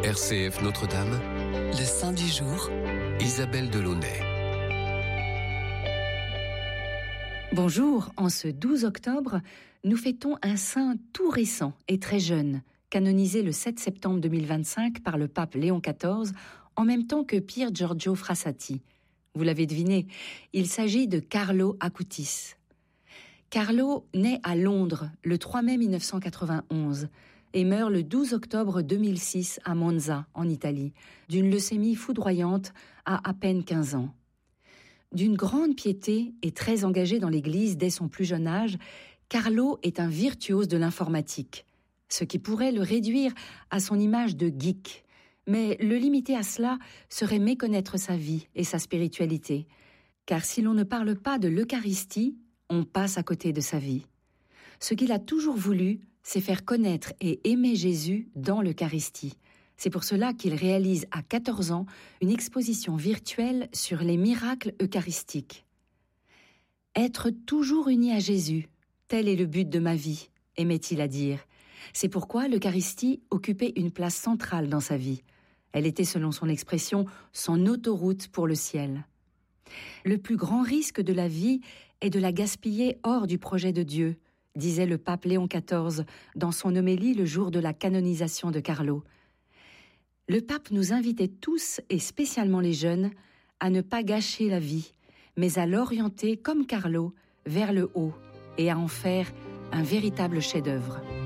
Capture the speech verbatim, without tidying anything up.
R C F Notre-Dame, le saint du jour, Isabelle Delaunay. Bonjour, en ce douze octobre, nous fêtons un saint tout récent et très jeune, canonisé le sept septembre deux mille vingt-cinq par le pape Léon quatorze, en même temps que Pier Giorgio Frassati. Vous l'avez deviné, il s'agit de Carlo Acutis. Carlo naît à Londres le trois mai mille neuf cent quatre-vingt-onze et meurt le douze octobre deux mille six à Monza, en Italie, d'une leucémie foudroyante à à peine quinze ans. D'une grande piété et très engagé dans l'Église dès son plus jeune âge, Carlo est un virtuose de l'informatique, ce qui pourrait le réduire à son image de geek. Mais le limiter à cela serait méconnaître sa vie et sa spiritualité, car si l'on ne parle pas de l'Eucharistie, on passe à côté de sa vie. Ce qu'il a toujours voulu, c'est faire connaître et aimer Jésus dans l'Eucharistie. C'est pour cela qu'il réalise à quatorze ans une exposition virtuelle sur les miracles eucharistiques. Être toujours uni à Jésus, tel est le but de ma vie, aimait-il à dire. C'est pourquoi l'Eucharistie occupait une place centrale dans sa vie. Elle était, selon son expression, son autoroute pour le ciel. Le plus grand risque de la vie est de la gaspiller hors du projet de Dieu, disait le pape Léon quatorze dans son homélie le jour de la canonisation de Carlo. Le pape nous invitait tous, et spécialement les jeunes, à ne pas gâcher la vie, mais à l'orienter, comme Carlo, vers le haut et à en faire un véritable chef-d'œuvre.